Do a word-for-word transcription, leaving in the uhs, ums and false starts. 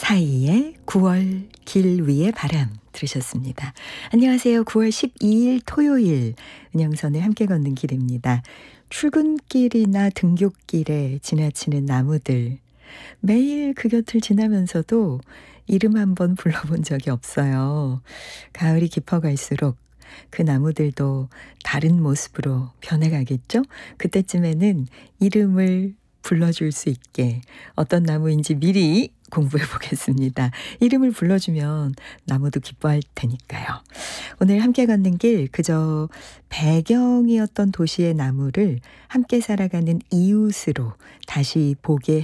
타이의 구월 길 위의 바람 들으셨습니다. 안녕하세요. 구월 십이일 토요일 은영선의 함께 걷는 길입니다. 출근길이나 등굣길에 지나치는 나무들, 매일 그 곁을 지나면서도 이름 한번 불러본 적이 없어요. 가을이 깊어갈수록 그 나무들도 다른 모습으로 변해가겠죠? 그때쯤에는 이름을 불러줄 수 있게 어떤 나무인지 미리 공부해 보겠습니다. 이름을 불러주면 나무도 기뻐할 테니까요. 오늘 함께 걷는 길, 그저 배경이었던 도시의 나무를 함께 살아가는 이웃으로 다시 보게